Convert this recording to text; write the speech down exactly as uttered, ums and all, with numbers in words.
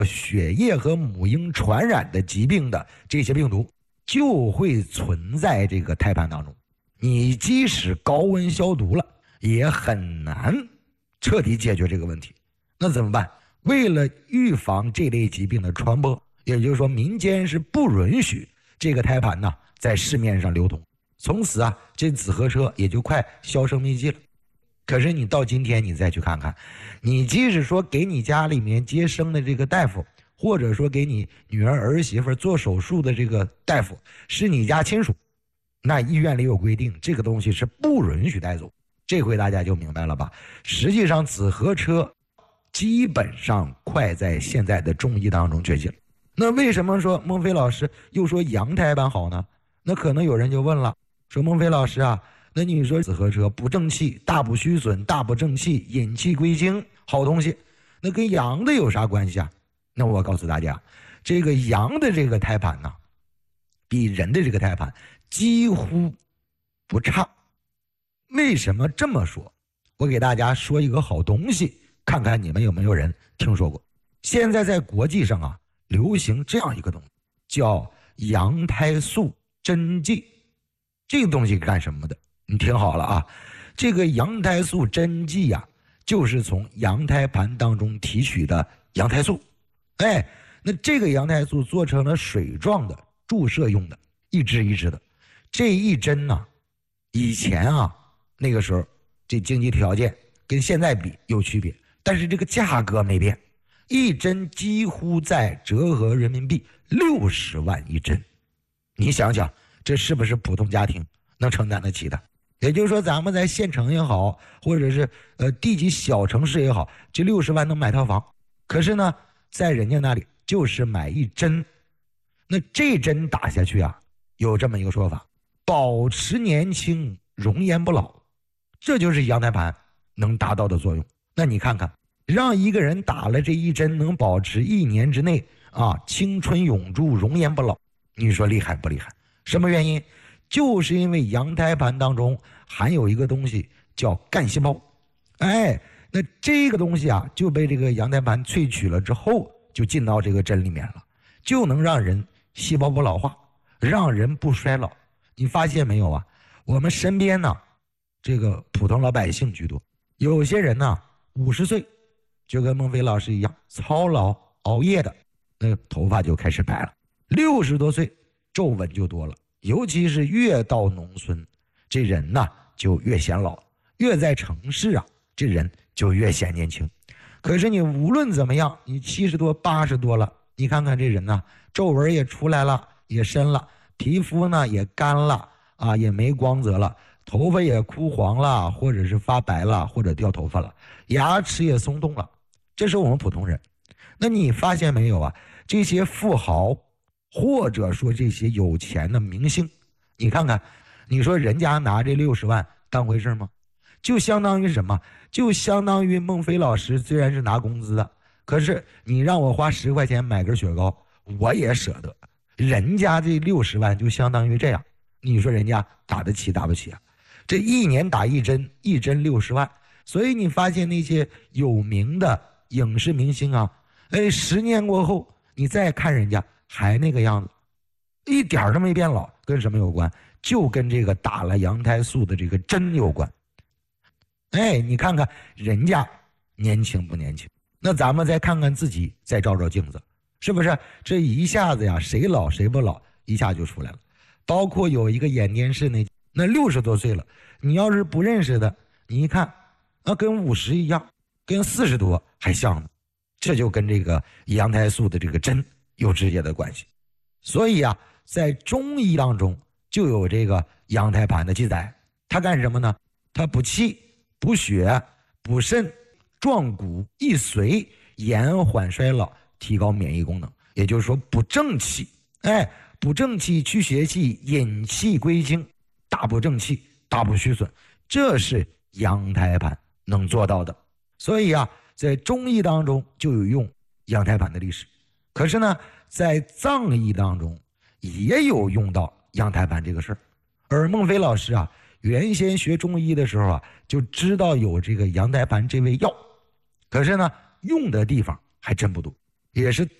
血液和母婴传染的疾病的这些病毒就会存在这个胎盘当中。你即使高温消毒了，也很难彻底解决这个问题。那怎么办？为了预防这类疾病的传播，也就是说民间是不允许这个胎盘呢在市面上流通。从此啊，这紫河车也就快销声匿迹了。可是你到今天你再去看看，你即使说给你家里面接生的这个大夫，或者说给你女儿儿媳妇做手术的这个大夫是你家亲属，那医院里有规定，这个东西是不允许带走。这回大家就明白了吧？实际上紫河车基本上快在现在的中医当中绝迹了。那为什么说孟非老师又说羊胎盘好呢？那可能有人就问了，说孟非老师啊，那你说紫河车补正气、大补虚损、大补正气、引气归经，好东西，那跟羊的有啥关系啊？那我告诉大家，这个羊的这个胎盘呢，比人的这个胎盘几乎不差。为什么这么说？我给大家说一个好东西，看看你们有没有人听说过。现在在国际上啊，流行这样一个东西，叫羊胎素针剂。这个东西干什么的？你听好了啊，这个羊胎素针剂呀、啊，就是从羊胎盘当中提取的羊胎素。哎，那这个羊胎素做成了水状的，注射用的，一支一支的。这一针呢、啊，以前啊那个时候这经济条件跟现在比有区别，但是这个价格没变，一针几乎在折合人民币六十万一针。你想想，这是不是普通家庭能承担得起的？也就是说，咱们在县城也好，或者是呃地级小城市也好，这六十万能买套房。可是呢，在人家那里就是买一针。那这针打下去啊，有这么一个说法：保持年轻，容颜不老。这就是羊胎盘能达到的作用。那你看看，让一个人打了这一针能保持一年之内啊青春永驻，容颜不老，你说厉害不厉害？什么原因？就是因为羊胎盘当中含有一个东西叫干细胞。哎，那这个东西啊就被这个羊胎盘萃取了之后，就进到这个针里面了，就能让人细胞不老化，让人不衰老。你发现没有啊？我们身边呢，这个普通老百姓居多，有些人呢五十岁就跟孟非老师一样操劳熬夜的，那头发就开始白了。六十多岁皱纹就多了，尤其是越到农村，这人呢就越显老，越在城市啊，这人就越显年轻。可是你无论怎么样，你七十多八十多了，你看看这人呢，皱纹也出来了，也深了，皮肤呢也干了啊，也没光泽了，头发也枯黄了，或者是发白了，或者掉头发了，牙齿也松动了。这是我们普通人。那你发现没有啊？这些富豪或者说这些有钱的明星，你看看，你说人家拿这六十万当回事吗？就相当于什么？就相当于孟非老师虽然是拿工资的，可是你让我花十块钱买根雪糕，我也舍得。人家这六十万就相当于这样，你说人家打得起打不起啊？这一年打一针，一针六十万。所以你发现那些有名的影视明星啊，哎，十年过后你再看人家还那个样子，一点都没变老。跟什么有关？就跟这个打了羊胎素的这个针有关。哎，你看看人家年轻不年轻？那咱们再看看自己，再照照镜子，是不是这一下子呀，谁老谁不老一下就出来了。包括有一个演电视那那六十多岁了，你要是不认识的，你一看啊，跟五十一样，跟四十多还像呢。这就跟这个羊胎素的这个针有直接的关系。所以啊，在中医当中就有这个羊胎盘的记载。它干什么呢？它补气、补血、补肾、壮骨、益髓、延缓衰老、提高免疫功能。也就是说补正气，哎，补正气、去邪气、引气归经，大补正气、大补虚损，这是羊胎盘能做到的。所以啊，在中医当中就有用羊胎盘的历史。可是呢，在藏医当中也有用到羊胎盘这个事儿。而孟非老师啊，原先学中医的时候啊，就知道有这个羊胎盘这味药，可是呢，用的地方还真不多。 也是